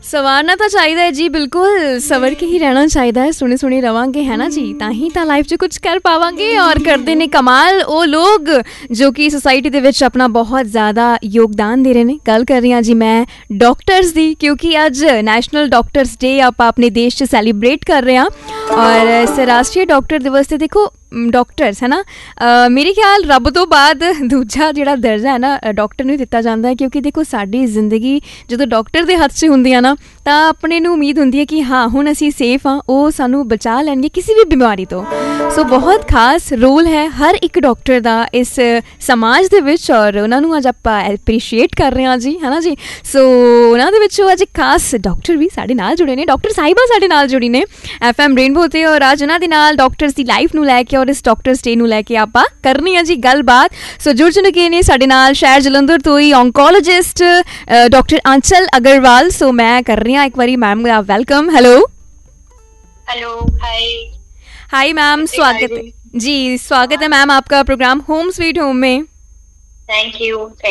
ਸਵਾਰਨਾ ਤਾਂ ਚਾਹੀਦਾ ਹੈ ਜੀ, ਬਿਲਕੁਲ ਸਵਰ ਕੇ ਹੀ ਰਹਿਣਾ ਚਾਹੀਦਾ ਹੈ। ਸੁਣੇ ਸੁਣੇ ਰਵਾਂਗੇ ਹੈ ਨਾ ਜੀ, ਤਾਂ ਹੀ ਤਾਂ ਲਾਈਫ 'ਚ ਕੁਝ ਕਰ ਪਾਵਾਂਗੇ। ਔਰ ਕਰਦੇ ਨੇ ਕਮਾਲ ਉਹ ਲੋਕ ਜੋ ਕਿ ਸੁਸਾਇਟੀ ਦੇ ਵਿੱਚ ਆਪਣਾ ਬਹੁਤ ਜ਼ਿਆਦਾ ਯੋਗਦਾਨ ਦੇ ਰਹੇ ਨੇ। ਗੱਲ ਕਰ ਰਹੀ ਹਾਂ ਜੀ ਮੈਂ ਡਾਕਟਰਸ ਦੀ, ਕਿਉਂਕਿ ਅੱਜ ਨੈਸ਼ਨਲ ਡਾਕਟਰਸ ਡੇ ਆਪਾਂ ਆਪਣੇ ਦੇਸ਼ 'ਚ ਸੈਲੀਬ੍ਰੇਟ ਕਰ ਰਹੇ ਹਾਂ। ਔਰ ਇਸ ਰਾਸ਼ਟਰੀ ਡਾਕਟਰ ਦਿਵਸ 'ਤੇ ਦੇਖੋ ਡਾਕਟਰਸ ਹੈ ਨਾ, ਮੇਰੇ ਖਿਆਲ ਰੱਬ ਤੋਂ ਬਾਅਦ ਦੂਜਾ ਜਿਹੜਾ ਦਰਜਾ ਹੈ ਨਾ ਡਾਕਟਰ ਨੂੰ ਦਿੱਤਾ ਜਾਂਦਾ ਹੈ। ਕਿਉਂਕਿ ਦੇਖੋ ਸਾਡੀ ਜ਼ਿੰਦਗੀ ਜਦੋਂ ਡਾਕਟਰ ਦੇ ਹੱਥ 'ਚ ਹੁੰਦੀ ਆ ਨਾ, ਤਾਂ ਆਪਣੇ ਨੂੰ ਉਮੀਦ ਹੁੰਦੀ ਹੈ ਕਿ ਹਾਂ ਹੁਣ ਅਸੀਂ ਸੇਫ ਹਾਂ, ਉਹ ਸਾਨੂੰ ਬਚਾ ਲੈਣਗੇ ਕਿਸੇ ਵੀ ਬਿਮਾਰੀ ਤੋਂ। ਸੋ ਬਹੁਤ ਖਾਸ ਰੋਲ ਹੈ ਹਰ ਇੱਕ ਡਾਕਟਰ ਦਾ ਇਸ ਸਮਾਜ ਦੇ ਵਿੱਚ, ਔਰ ਉਹਨਾਂ ਨੂੰ ਅੱਜ ਆਪਾਂ ਐਪਰੀਸ਼ੀਏਟ ਕਰ ਰਹੇ ਹਾਂ ਜੀ, ਹੈ ਨਾ ਜੀ। ਸੋ ਉਹਨਾਂ ਦੇ ਵਿੱਚੋਂ ਅੱਜ ਇੱਕ ਖਾਸ ਡਾਕਟਰ ਵੀ ਸਾਡੇ ਨਾਲ ਜੁੜੇ ਨੇ, ਡਾਕਟਰ ਸਾਹਿਬਾ ਸਾਡੇ ਨਾਲ ਜੁੜੀ ਨੇ FM ਰੇਨਬੋ 'ਤੇ। ਔਰ ਅੱਜ ਉਹਨਾਂ ਦੇ ਨਾਲ ਡਾਕਟਰਸ ਦੀ ਲਾਈਫ ਨੂੰ ਲੈ ਕੇ ਔਰ ਇਸ ਡਾਕਟਰਸ ਡੇ ਨੂੰ ਲੈ ਕੇ ਆਪਾਂ ਕਰਨੀ ਆ ਜੀ ਗੱਲਬਾਤ। ਸੋ ਜੁੜ ਚੁੱਕੇ ਨੇ ਸਾਡੇ ਨਾਲ ਸ਼ਹਿਰ ਜਲੰਧਰ ਤੋਂ ਹੀ ਔਨਕੋਲੋਜਿਸਟ ਡਾਕਟਰ ਆਂਚਲ ਅਗਰਵਾਲ। ਸੋ ਮੈਂ ਕਰ ਰਹੀ ਹਾਂ ਇੱਕ ਵਾਰੀ मैम का वेलकम। हेलो हेलो, हाय हाय मैम, स्वागत है जी, स्वागत है मैम आपका प्रोग्राम होम स्वीट होम में। Thank you.